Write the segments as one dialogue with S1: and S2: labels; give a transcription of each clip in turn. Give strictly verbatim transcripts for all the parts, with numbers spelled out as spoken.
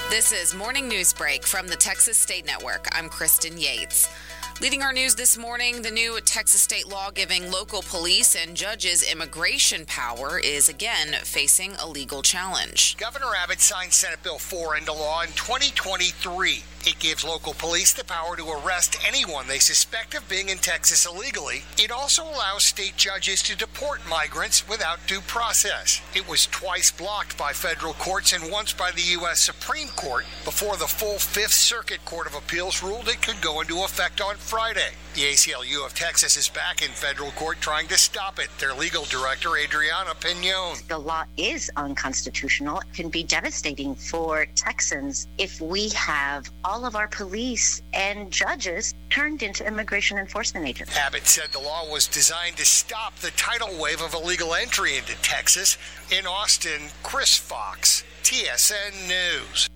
S1: This is Morning News Break from the Texas State Network. I'm Kristen Yates. Leading our news this morning, the new Texas state law giving local police and judges immigration power is again facing a legal challenge.
S2: Governor Abbott signed Senate Bill four into law in twenty twenty-three. It gives local police the power to arrest anyone they suspect of being in Texas illegally. It also allows state judges to deport migrants without due process. It was twice blocked by federal courts and once by the U S Supreme Court before the full Fifth Circuit Court of Appeals ruled it could go into effect on Friday. The A C L U of Texas is back in federal court trying to stop it. Their legal director, Adriana Pinon.
S3: The law is unconstitutional. It can be devastating for Texans if we have all of our police and judges turned into immigration enforcement agents.
S2: Abbott said the law was designed to stop the tidal wave of illegal entry into Texas. In Austin, Chris Fox, T S N News.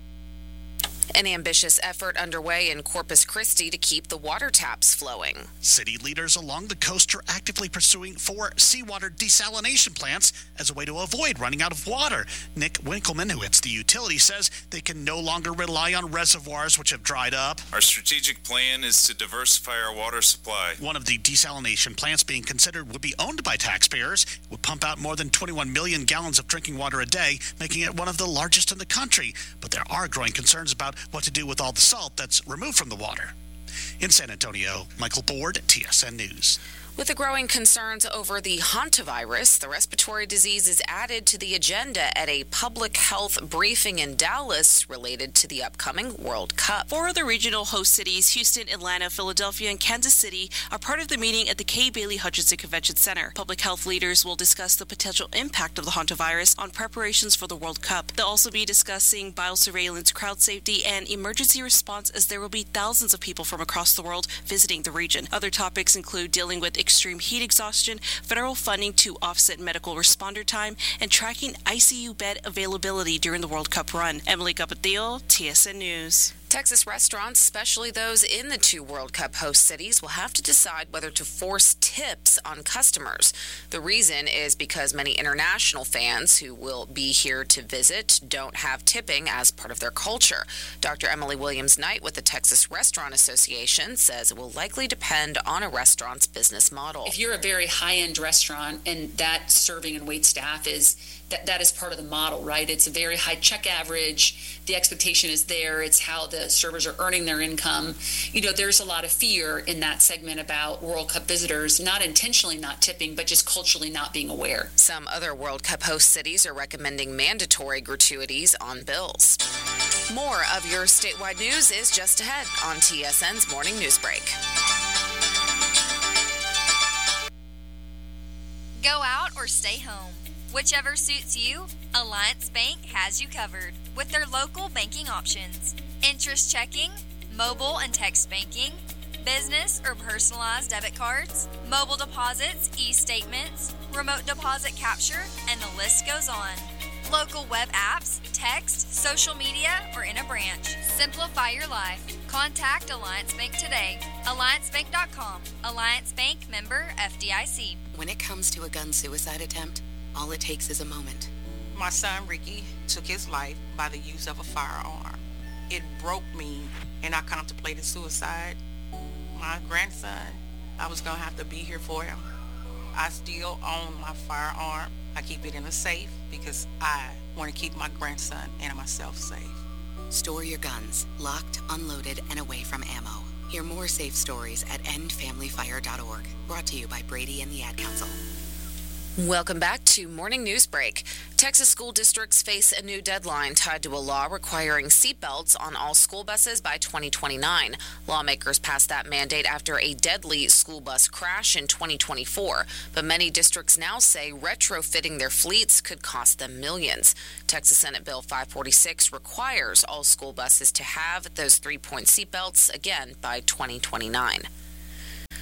S1: An ambitious effort underway in Corpus Christi to keep the water taps flowing.
S4: City leaders along the coast are actively pursuing four seawater desalination plants as a way to avoid running out of water. Nick Winkleman, who heads the utility, says they can no longer rely on reservoirs which have dried up.
S5: Our strategic plan is to diversify our water supply.
S4: One of the desalination plants being considered would be owned by taxpayers. It would pump out more than twenty-one million gallons of drinking water a day, making it one of the largest in the country. But there are growing concerns about what to do with all the salt that's removed from the water. In San Antonio, Michael Board, T S N News.
S1: With the growing concerns over the hantavirus, the respiratory disease is added to the agenda at a public health briefing in Dallas related to the upcoming World Cup.
S6: Four of the regional host cities, Houston, Atlanta, Philadelphia, and Kansas City, are part of the meeting at the Kay Bailey Hutchinson Convention Center. Public health leaders will discuss the potential impact of the hantavirus on preparations for the World Cup. They'll also be discussing biosurveillance, crowd safety, and emergency response, as there will be thousands of people from across the world visiting the region. Other topics include dealing with extreme heat exhaustion, federal funding to offset medical responder time, and tracking I C U bed availability during the World Cup run. Emily Capatillo, T S N News.
S1: Texas restaurants, especially those in the two World Cup host cities, will have to decide whether to force tips on customers. The reason is because many international fans who will be here to visit don't have tipping as part of their culture. Doctor Emily Williams-Knight with the Texas Restaurant Association says it will likely depend on a restaurant's business model.
S7: If you're a very high-end restaurant and that serving and wait staff is That, that is part of the model, right? It's a very high check average. The expectation is there. It's how the servers are earning their income. You know, there's a lot of fear in that segment about World Cup visitors, not intentionally not tipping, but just culturally not being aware.
S1: Some other World Cup host cities are recommending mandatory gratuities on bills. More of your statewide news is just ahead on T S N's Morning News Break.
S8: Go out or stay home. Whichever suits you, Alliance Bank has you covered with their local banking options. Interest checking, mobile and text banking, business or personalized debit cards, mobile deposits, e-statements, remote deposit capture, and the list goes on. Local web apps, text, social media, or in a branch. Simplify your life. Contact Alliance Bank today. alliance bank dot com. Alliance Bank, member F D I C.
S9: When it comes to a gun suicide attempt, all it takes is a moment.
S10: My son Ricky took his life by the use of a firearm. It broke me, and I contemplated suicide. My grandson, I was gonna have to be here for him. I still own my firearm. I keep it in a safe because I want to keep my grandson and myself safe.
S9: Store your guns, locked, unloaded, and away from ammo. Hear more safe stories at end family fire dot org. Brought to you by Brady and the Ad Council.
S1: Welcome back to Morning News Break. Texas school districts face a new deadline tied to a law requiring seatbelts on all school buses by twenty twenty-nine. Lawmakers passed that mandate after a deadly school bus crash in twenty twenty-four. But many districts now say retrofitting their fleets could cost them millions. Texas Senate Bill five forty-six requires all school buses to have those three-point seatbelts again by twenty twenty-nine.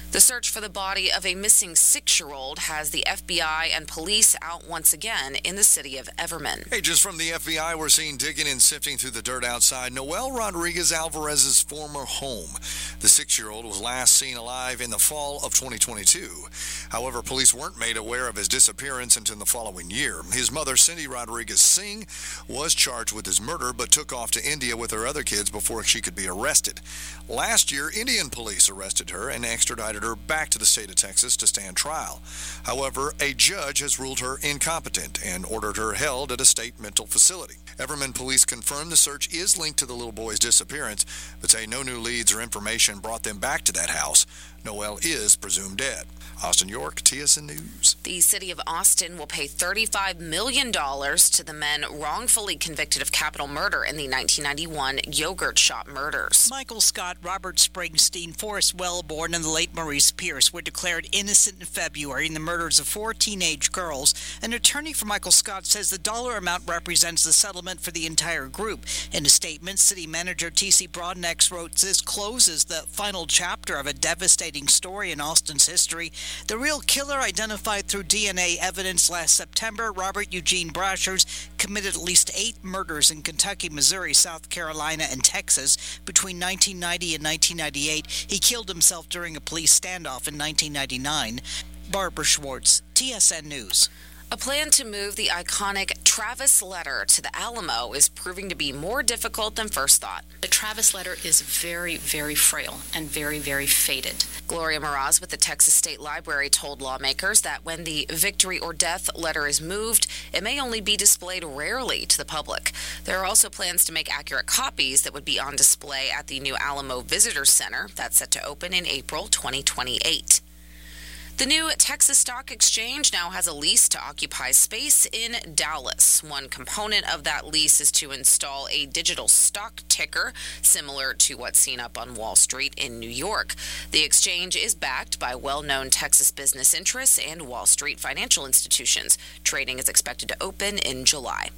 S1: The search for the body of a missing six-year-old has the F B I and police out once again in the city of Everman.
S11: Hey, just from the F B I, we're seeing digging and sifting through the dirt outside Noel Rodriguez Alvarez's former home. The six-year-old was last seen alive in the fall of twenty twenty-two. However, police weren't made aware of his disappearance until the following year. His mother, Cindy Rodriguez Singh, was charged with his murder but took off to India with her other kids before she could be arrested. Last year, Indian police arrested her and extradited her back to the state of Texas to stand trial. However, a judge has ruled her incompetent and ordered her held at a state mental facility. Everman police confirmed the search is linked to the little boy's disappearance, but say no new leads or information brought them back to that house. Noel is presumed dead. Austin York, T S N News.
S1: The city of Austin will pay thirty-five million dollars to the men wrongfully convicted of capital murder in the nineteen ninety-one yogurt shop murders.
S12: Michael Scott, Robert Springsteen, Forrest Wellborn, and the late Maurice Pierce were declared innocent in February in the murders of four teenage girls. An attorney for Michael Scott says the dollar amount represents the settlement for the entire group. In a statement, city manager T C Broadnex wrote, "This closes the final chapter of a devastating story in Austin's history. The real killer, identified through D N A evidence last September, Robert Eugene Brashers, committed at least eight murders in Kentucky, Missouri, South Carolina, and Texas between nineteen ninety and nineteen ninety-eight. He killed himself during a police standoff in nineteen ninety-nine. Barbara Schwartz, T S N News.
S1: A plan to move the iconic Travis letter to the Alamo is proving to be more difficult than first thought.
S13: The Travis letter is very, very frail and very, very faded.
S1: Gloria Meraz with the Texas State Library told lawmakers that when the victory or death letter is moved, it may only be displayed rarely to the public. There are also plans to make accurate copies that would be on display at the new Alamo Visitor Center that's set to open in April twenty twenty-eight. The new Texas Stock Exchange now has a lease to occupy space in Dallas. One component of that lease is to install a digital stock ticker, similar to what's seen up on Wall Street in New York. The exchange is backed by well-known Texas business interests and Wall Street financial institutions. Trading is expected to open in July.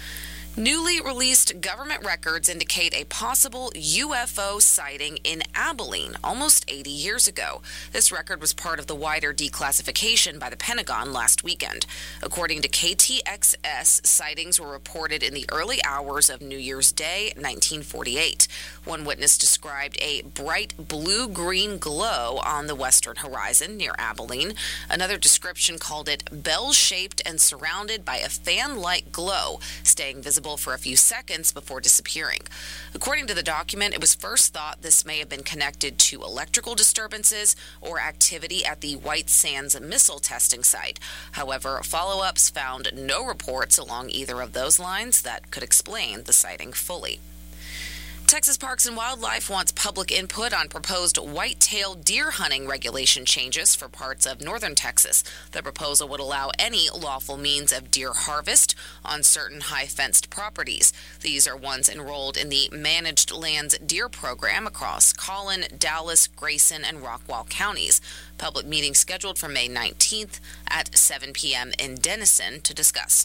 S1: Newly released government records indicate a possible U F O sighting in Abilene almost eighty years ago. This record was part of the wider declassification by the Pentagon last weekend. According to K T X S, sightings were reported in the early hours of New Year's Day, nineteen forty-eight. One witness described a bright blue-green glow on the western horizon near Abilene. Another description called it bell-shaped and surrounded by a fan-like glow, staying visible for a few seconds before disappearing. According to the document, it was first thought this may have been connected to electrical disturbances or activity at the White Sands missile testing site. However, follow-ups found no reports along either of those lines that could explain the sighting fully. Texas Parks and Wildlife wants public input on proposed white-tailed deer hunting regulation changes for parts of northern Texas. The proposal would allow any lawful means of deer harvest on certain high-fenced properties. These are ones enrolled in the Managed Lands Deer Program across Collin, Dallas, Grayson, and Rockwall counties. Public meeting scheduled for May nineteenth at seven p.m. in Denison to discuss.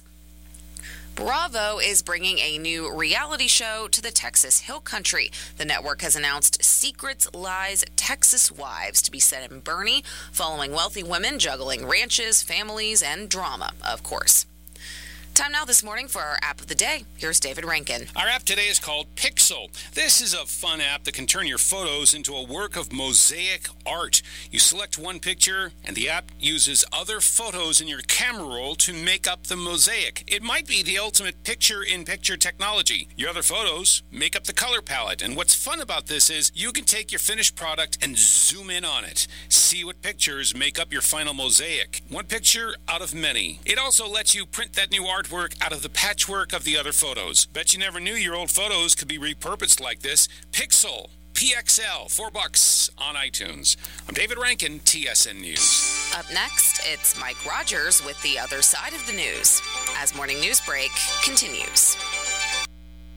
S1: Bravo is bringing a new reality show to the Texas Hill Country. The network has announced Secrets, Lies, Texas Wives to be set in Boerne, following wealthy women juggling ranches, families, and drama, of course. Time now this morning for our app of the day. Here's David Rankin.
S14: Our app today is called Pixel. This is a fun app that can turn your photos into a work of mosaic art. You select one picture, and the app uses other photos in your camera roll to make up the mosaic. It might be the ultimate picture-in-picture technology. Your other photos make up the color palette, and what's fun about this is you can take your finished product and zoom in on it. See what pictures make up your final mosaic. One picture out of many. It also lets you print that new art artwork out of the patchwork of the other photos. Bet you never knew your old photos could be repurposed like this. Pixel, P X L, four bucks on iTunes. I'm David Rankin, T S N News.
S1: Up next, it's Mike Rogers with the other side of the news as Morning News Break continues.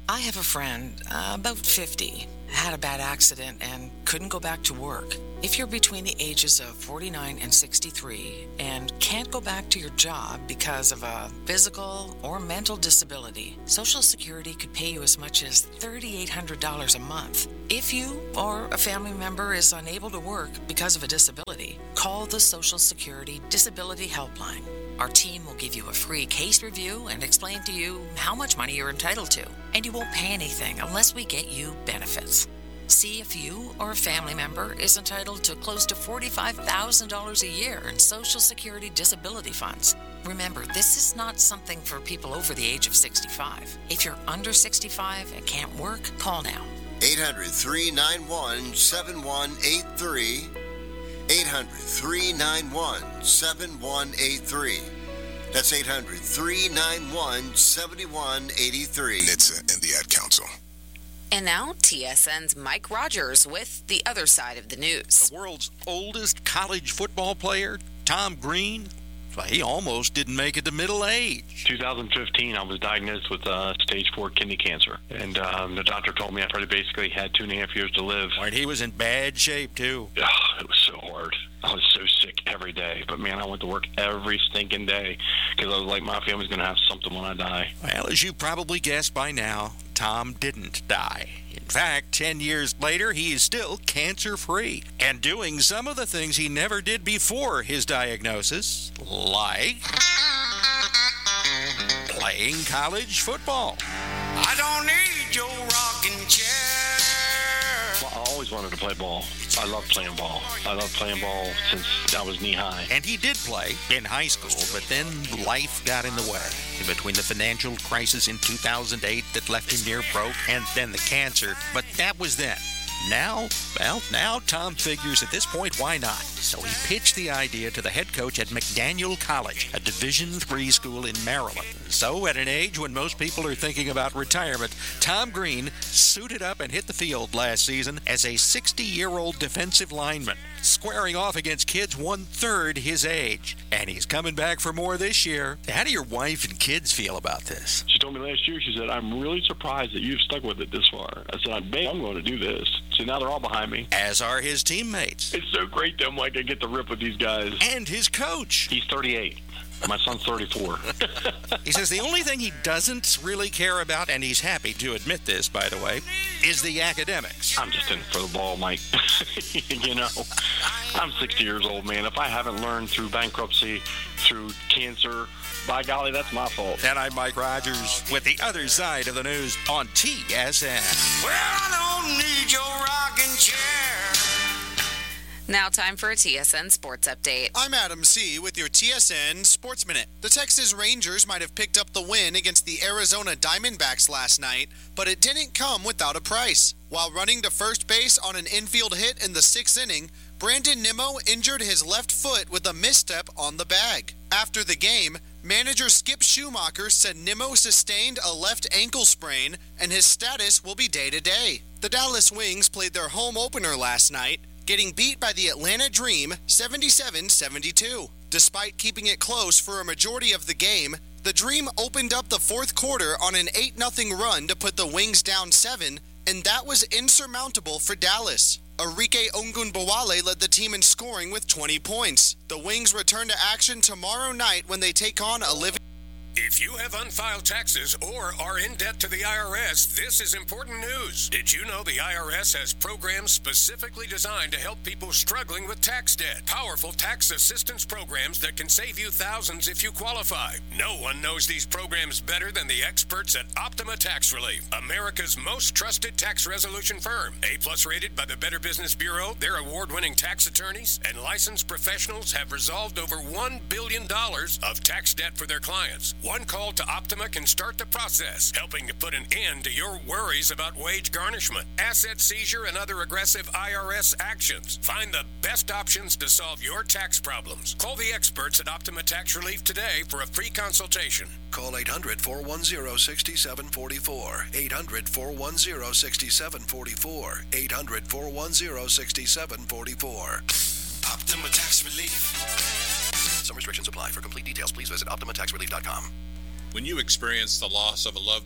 S15: I have a friend, uh, about fifty, had a bad accident and couldn't go back to work. If you're between the ages of forty-nine and sixty-three and can't go back to your job because of a physical or mental disability, Social Security could pay you as much as three thousand eight hundred dollars a month. If you or a family member is unable to work because of a disability, call the Social Security Disability Helpline. Our team will give you a free case review and explain to you how much money you're entitled to. And you won't pay anything unless we get you benefits. See if you or a family member is entitled to close to forty-five thousand dollars a year in Social Security disability funds. Remember, this is not something for people over the age of sixty-five. If you're under sixty-five and can't work, call now.
S16: eight hundred, three nine one, seven one eight three. eight hundred, three nine one, seven one eight three. That's eight hundred, three nine one, seven one eight three.
S17: N H T S A and the Ad Council.
S1: And now, T S N's Mike Rogers with the other side of the news.
S18: The world's oldest college football player, Tom Green, he almost didn't make it to middle age.
S19: two thousand fifteen, I was diagnosed with uh, stage four kidney cancer. And um, the doctor told me I probably basically had two and a half years to live.
S18: And he was in bad shape, too.
S19: Oh, it was so hard. I was so sick every day. But, man, I went to work every stinking day because I was like, my family's going to have something when I die.
S18: Well, as you probably guessed by now, Tom didn't die. In fact, ten years later, he is still cancer-free and doing some of the things he never did before his diagnosis, like playing college football.
S20: I don't need your rocking chair.
S19: Well, I always wanted to play ball. I love playing ball. I love playing ball since I was knee-high.
S18: And he did play in high school, but then life got in the way. In between the financial crisis in two thousand eight that left him near broke, and then the cancer. But that was then. Now, well, now Tom figures at this point, why not? So he pitched the idea to the head coach at McDaniel College, a Division three school in Maryland. So at an age when most people are thinking about retirement, Tom Green suited up and hit the field last season as a sixty-year-old defensive lineman, squaring off against kids one-third his age. And he's coming back for more this year. How do your wife and kids feel about this?
S19: She told me last year, she said, I'm really surprised that you've stuck with it this far. I said, babe, I'm going to do this. So now they're all behind me.
S18: As are his teammates.
S19: It's so great that I'm like, I get to rip with these guys.
S18: And his coach.
S19: He's thirty-eight. My son's thirty-four.
S18: He says the only thing he doesn't really care about, and he's happy to admit this, by the way, is the academics.
S19: I'm just in for the ball, Mike. You know, I'm sixty years old, man. If I haven't learned through bankruptcy, through cancer, by golly, that's my fault.
S18: And I'm Mike Rogers with the other side of the news on T S N.
S20: Well, I don't need your rocking chair.
S1: Now time for a T S N Sports Update.
S21: I'm Adam C. with your T S N Sports Minute. The Texas Rangers might have picked up the win against the Arizona Diamondbacks last night, but it didn't come without a price. While running to first base on an infield hit in the sixth inning, Brandon Nimmo injured his left foot with a misstep on the bag. After the game, manager Skip Schumacher said Nimmo sustained a left ankle sprain and his status will be day-to-day. The Dallas Wings played their home opener last night, getting beat by the Atlanta Dream seventy-seven seventy-two. Despite keeping it close for a majority of the game, the Dream opened up the fourth quarter on an eight nothing run to put the Wings down seven, and that was insurmountable for Dallas. Enrique Ogunbowale led the team in scoring with twenty points. The Wings return to action tomorrow night when they take on Olivia.
S22: If you have unfiled taxes or are in debt to the I R S, this is important news. Did you know the I R S has programs specifically designed to help people struggling with tax debt? Powerful tax assistance programs that can save you thousands if you qualify. No one knows these programs better than the experts at Optima Tax Relief, America's most trusted tax resolution firm. A-plus rated by the Better Business Bureau, their award-winning tax attorneys and licensed professionals have resolved over one billion dollars of tax debt for their clients. One call to Optima can start the process, helping to put an end to your worries about wage garnishment, asset seizure, and other aggressive I R S actions. Find the best options to solve your tax problems. Call the experts at Optima Tax Relief today for a free consultation.
S23: Call eight hundred, four one zero, six seven four four. eight hundred, four one zero, six seven four four. eight hundred, four one zero, six seven four four.
S20: Optima Tax Relief.
S23: Some restrictions apply. For complete details, please visit Optima Tax Relief dot com.
S24: When you experience the loss of a loved one,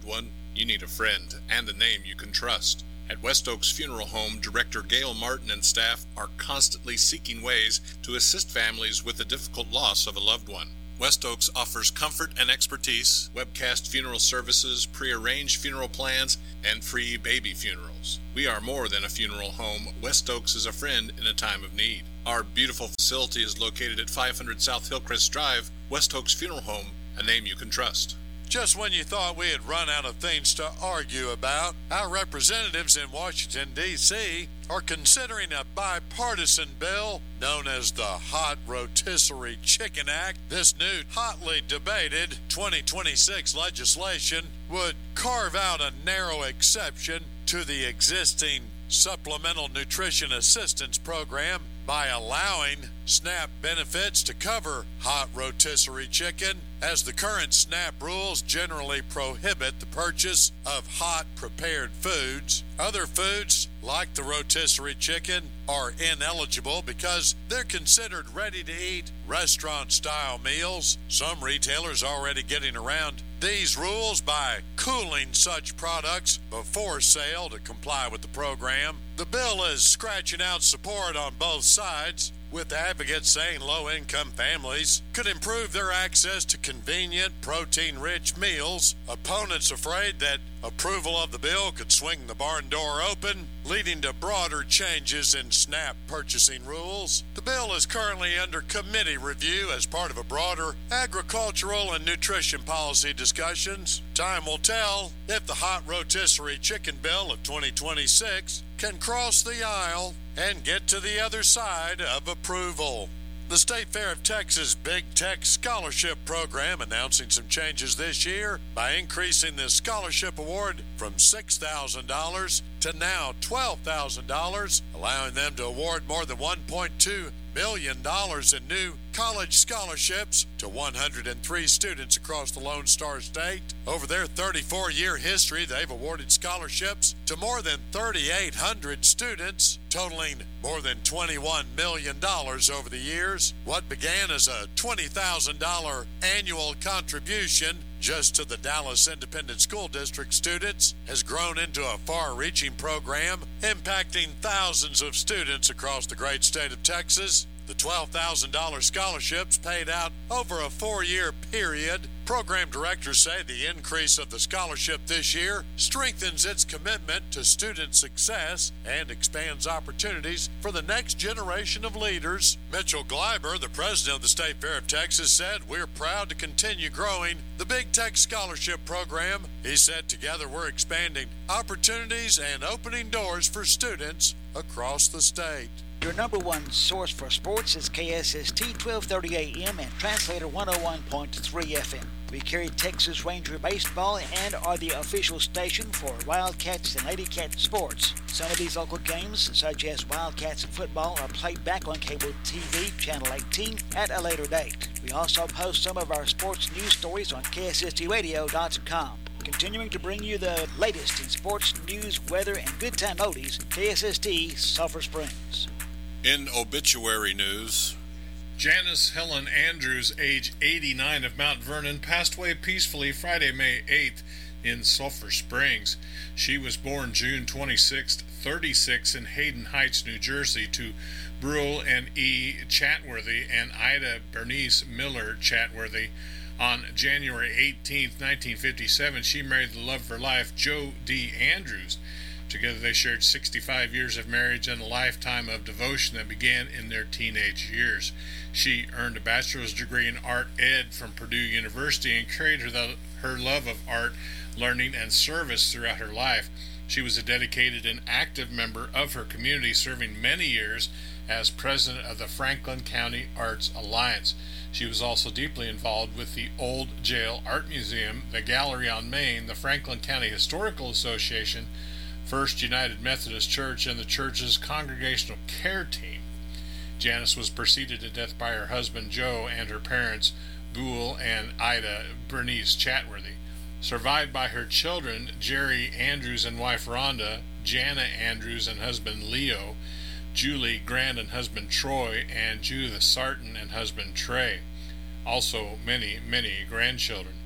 S2: you need a friend and a name you can trust. At West Oaks Funeral Home, Director Gail Martin and staff are constantly seeking ways to assist families with the difficult loss of a loved one. West Oaks offers comfort and expertise, webcast funeral services, pre-arranged funeral plans, and free baby funerals. We are more than a funeral home. West Oaks is a friend in a time of need. Our beautiful facility is located at five hundred South Hillcrest Drive. West Oaks Funeral Home, a name you can trust.
S3: Just when you thought we had run out of things to argue about, our representatives in Washington, D C are considering a bipartisan bill known as the Hot Rotisserie Chicken Act. This new, hotly debated twenty twenty-six legislation would carve out a narrow exception to the existing Supplemental Nutrition Assistance Program by allowing SNAP benefits to cover hot rotisserie chicken, as the current SNAP rules generally prohibit the purchase of hot prepared foods. Other foods, like the rotisserie chicken, are ineligible because they're considered ready-to-eat restaurant-style meals. Some retailers are already getting around these rules by cooling such products before sale to comply with the program. The bill is scratching out support on both sides, with advocates saying low-income families could improve their access to convenient, protein-rich meals. Opponents afraid that approval of the bill could swing the barn door open, leading to broader changes in SNAP purchasing rules. The bill is currently under committee review as part of a broader agricultural and nutrition policy discussions. Time will tell if the hot rotisserie chicken bill of twenty twenty-six can cross the aisle and get to the other side of approval. The State Fair of Texas Big Tech Scholarship Program announcing some changes this year by increasing the scholarship award from six thousand dollars to now twelve thousand dollars, allowing them to award more than one point two million dollars in new college scholarships to one hundred three students across the Lone Star State. Over their thirty-four year history, they've awarded scholarships to more than thirty-eight hundred students, totaling more than twenty-one million dollars over the years. What began as a twenty thousand dollars annual contribution just to the Dallas Independent School District students has grown into a far-reaching program impacting thousands of students across the great state of Texas. The twelve thousand dollars scholarships paid out over a four-year period. Program directors say the increase of the scholarship this year strengthens its commitment to student success and expands opportunities for the next generation of leaders. Mitchell Gleiber, the president of the State Fair of Texas, said, "We're proud to continue growing the Big Tech Scholarship Program." He said, "Together we're expanding opportunities and opening doors for students across the state."
S17: Your number one source for sports is K S S T twelve thirty A M and Translator one oh one point three F M. We carry Texas Ranger baseball and are the official station for Wildcats and Lady Cat sports. Some of these local games, such as Wildcats and football, are played back on cable T V Channel eighteen at a later date. We also post some of our sports news stories on K S S T radio dot com. Continuing to bring you the latest in sports, news, weather, and good time oldies, K S S T Sulphur Springs.
S2: In obituary news, Janice Helen Andrews, age eighty-nine, of Mount Vernon, passed away peacefully Friday, May eighth in Sulphur Springs. She was born June twenty-sixth, thirty-six, in Hayden Heights, New Jersey, to Brule and E. Chatworthy and Ida Bernice Miller Chatworthy. On January eighteenth, nineteen fifty-seven, she married the love of her life, Joe D. Andrews. Together they shared sixty-five years of marriage and a lifetime of devotion that began in their teenage years. She earned a bachelor's degree in art ed from Purdue University and carried her, the, her love of art, learning, and service throughout her life. She was a dedicated and active member of her community, serving many years as president of the Franklin County Arts Alliance. She was also deeply involved with the Old Jail Art Museum, the Gallery on Main, the Franklin County Historical Association, First United Methodist Church, and the church's Congregational Care Team. Janice was preceded to death by her husband Joe and her parents, Buell and Ida Bernice Chatworthy. Survived by her children, Jerry Andrews and wife Rhonda, Jana Andrews and husband Leo, Julie Grant and husband Troy, and Judith Sarton and husband Trey. Also many, many grandchildren.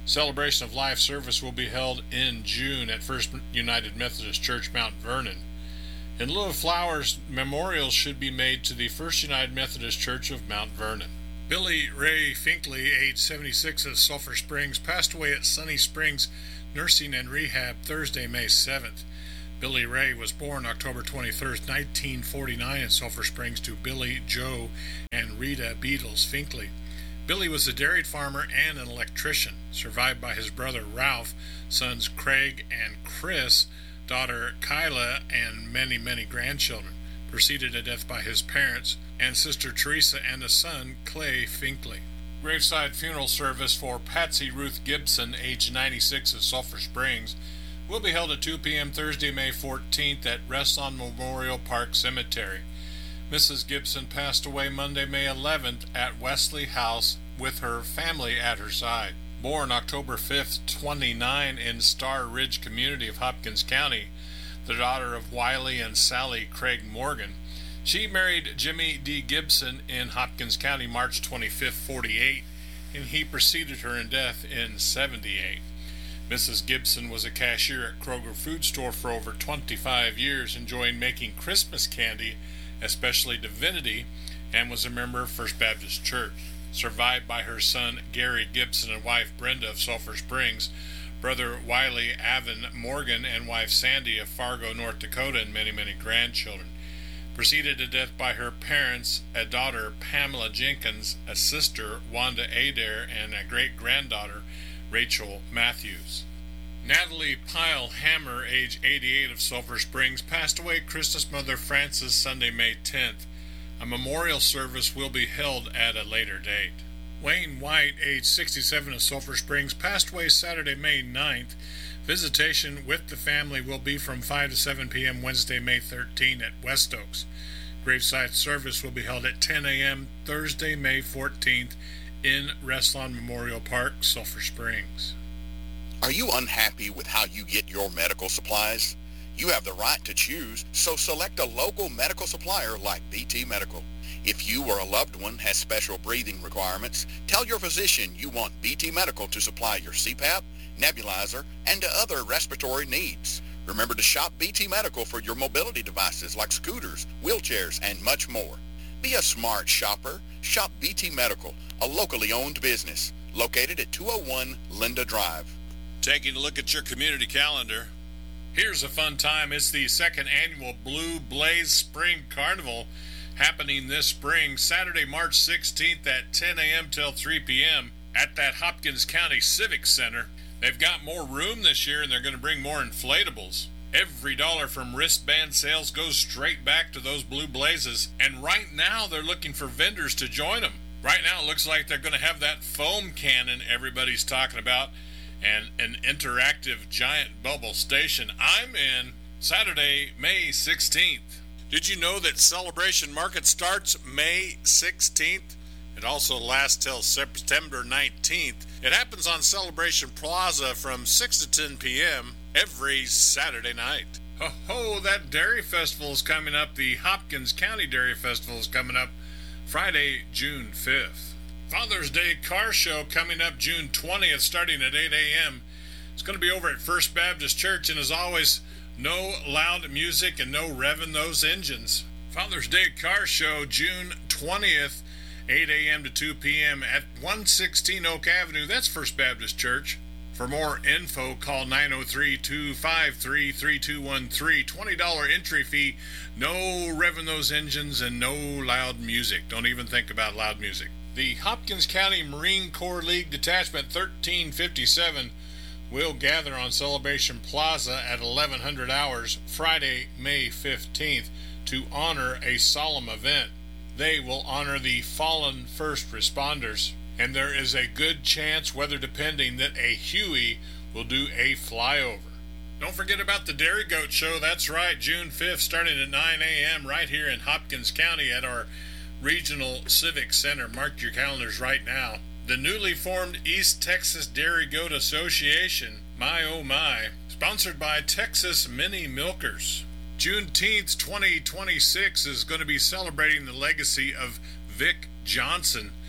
S2: Celebration of Life service will be held in June at First United Methodist Church, Mount Vernon. In lieu of flowers, memorials should be made to the First United Methodist Church of Mount Vernon. Billy Ray Finkley, age seventy-six, of Sulphur Springs, passed away at Sunny Springs Nursing and Rehab Thursday, May seventh. Billy Ray was born October twenty-third, nineteen forty-nine in Sulphur Springs to Billy, Joe, and Rita Beatles Finkley. Billy was a dairy farmer and an electrician, survived by his brother Ralph, sons Craig and Chris, daughter Kyla, and many, many grandchildren, preceded to death by his parents, and sister Teresa and a son, Clay Finkley. Graveside funeral service for Patsy Ruth Gibson, age ninety-six, of Sulphur Springs, will be held at two p.m. Thursday, May fourteenth at Reston Memorial Park Cemetery. Missus Gibson passed away Monday, May eleventh at Wesley House with her family at her side. Born October fifth, twenty-nine in Star Ridge community of Hopkins County, the daughter of Wiley and Sally Craig Morgan, she married Jimmy D. Gibson in Hopkins County March twenty-fifth, forty-eight, and he preceded her in death in seventy-eight. Missus Gibson was a cashier at Kroger Food Store for over twenty-five years, enjoying making Christmas candy, especially Divinity, and was a member of First Baptist Church. Survived by her son Gary Gibson and wife Brenda of Sulphur Springs, brother Wiley Avon Morgan and wife Sandy of Fargo, North Dakota, and many, many grandchildren. Preceded to death by her parents, a daughter Pamela Jenkins, a sister Wanda Adair, and a great-granddaughter Rachel Matthews. Natalie Pyle Hammer, age eighty-eight, of Sulphur Springs, passed away Christmas mother Frances Sunday, May tenth. A memorial service will be held at a later date. Wayne White, age sixty-seven, of Sulphur Springs, passed away Saturday, May ninth. Visitation with the family will be from five to seven p.m. Wednesday, May thirteenth at West Oaks. Graveside service will be held at ten a.m. Thursday, May fourteenth in Reston Memorial Park, Sulphur Springs.
S4: Are you unhappy with how you get your medical supplies? You have the right to choose, so select a local medical supplier like B T Medical. If you or a loved one has special breathing requirements, tell your physician you want B T Medical to supply your C PAP, nebulizer, and other respiratory needs. Remember to shop B T Medical for your mobility devices like scooters, wheelchairs, and much more. Be a smart shopper. Shop B T Medical, a locally owned business located at two oh one Linda Drive.
S2: Taking a look at your community calendar, here's a fun time. It's the second annual Blue Blaze Spring Carnival happening this spring, Saturday, March sixteenth at ten a.m. till three p.m. at that Hopkins County Civic Center. They've got more room this year, and they're going to bring more inflatables. Every dollar from wristband sales goes straight back to those Blue Blazes, and right now they're looking for vendors to join them. Right now it looks like they're going to have that foam cannon everybody's talking about, and an interactive giant bubble station. I'm in Saturday, May sixteenth. Did you know that Celebration Market starts May sixteenth? It also lasts till September nineteenth. It happens on Celebration Plaza from six to ten p.m. every Saturday night. Ho ho, that Dairy Festival is coming up. The Hopkins County Dairy Festival is coming up Friday, June fifth. Father's Day Car Show coming up June twentieth, starting at eight a.m. It's going to be over at First Baptist Church, and as always, no loud music and no revving those engines. Father's Day Car Show, June twentieth, eight a.m. to two p.m. at one sixteen Oak Avenue. That's First Baptist Church. For more info, call nine oh three, two five three, three two one three. twenty dollars entry fee, no revving those engines, and no loud music. Don't even think about loud music. The Hopkins County Marine Corps League Detachment thirteen fifty-seven will gather on Celebration Plaza at eleven hundred hours Friday, May fifteenth to honor a solemn event. They will honor the fallen first responders, and there is a good chance, weather depending, that a Huey will do a flyover. Don't forget about the Dairy Goat Show. That's right, June fifth, starting at nine a.m. right here in Hopkins County at our Regional Civic Center. Mark your calendars right now. The newly formed East Texas Dairy Goat Association, my oh my, sponsored by Texas Mini Milkers. Juneteenth twenty twenty-six is going to be celebrating the legacy of Vic Johnson.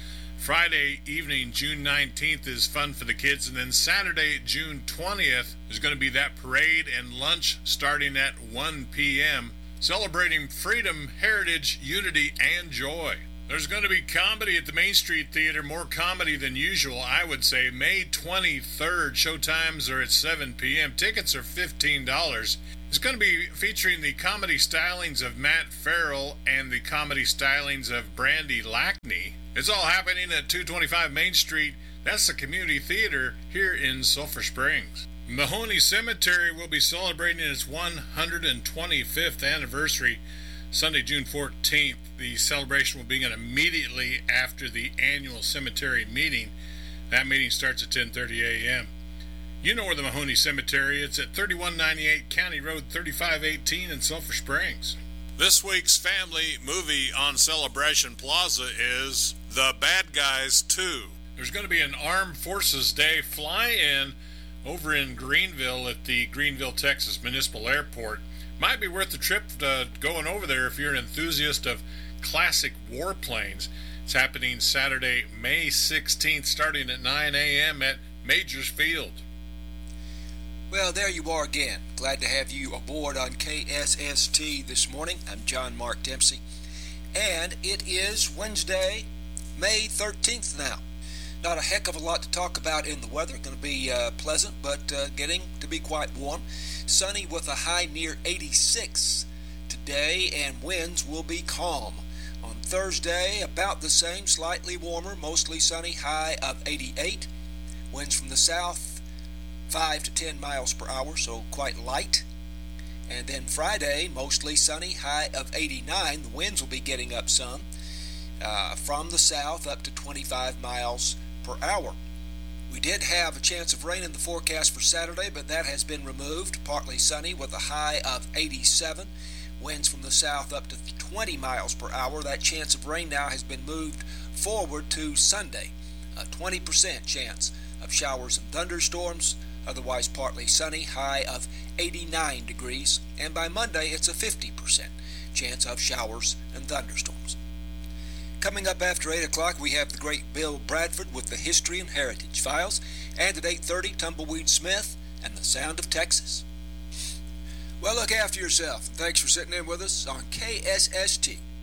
S2: Friday evening, June nineteenth, is fun for the kids. And then Saturday, June twentieth, is going to be that parade and lunch starting at one p.m., celebrating freedom, heritage, unity, and joy. There's going to be comedy at the Main Street Theater, more comedy than usual, I would say. May twenty-third, showtimes are at seven p.m. Tickets are fifteen dollars. It's going to be featuring the comedy stylings of Matt Farrell and the comedy stylings of Brandy Lackney. It's all happening at two twenty-five Main Street. That's the community theater here in Sulphur Springs. Mahoney Cemetery will be celebrating its one hundred twenty-fifth anniversary Sunday, June fourteenth. The celebration will begin immediately after the annual cemetery meeting. That meeting starts at ten thirty a.m. You know where the Mahoney Cemetery is. It's at thirty-one ninety-eight County Road thirty-five eighteen in Sulphur Springs. This week's family movie on Celebration Plaza is The Bad Guys two. There's going to be an Armed Forces Day fly-in over in Greenville at the Greenville, Texas Municipal Airport. Might be worth the trip to going over there if you're an enthusiast of classic warplanes. It's happening Saturday, May sixteenth, starting at nine a.m. at Majors Field.
S5: Well, there you are again. Glad to have you aboard on K S S T this morning. I'm John Mark Dempsey, and it is Wednesday, May thirteenth now. Not a heck of a lot to talk about in the weather. Going to be uh, pleasant, but uh, getting to be quite warm. Sunny with a high near eighty-six today, and winds will be calm. On Thursday, about the same, slightly warmer, mostly sunny, high of eighty-eight. Winds from the south, five to ten miles per hour, so quite light. And then Friday, mostly sunny, high of eighty-nine. The winds will be getting up some, uh, from the south up to twenty-five miles per hour. We did have a chance of rain in the forecast for Saturday, but that has been removed. Partly sunny with a high of eighty-seven. Winds from the south up to twenty miles per hour. That chance of rain now has been moved forward to Sunday. A twenty percent chance of showers and thunderstorms. Otherwise partly sunny, high of eighty-nine degrees. And by Monday, it's a fifty percent chance of showers and thunderstorms. Coming up after eight o'clock, we have the great Bill Bradford with the History and Heritage Files. And at eight thirty, Tumbleweed Smith and the Sound of Texas. Well, look after yourself. And thanks for sitting in with us on K S S T.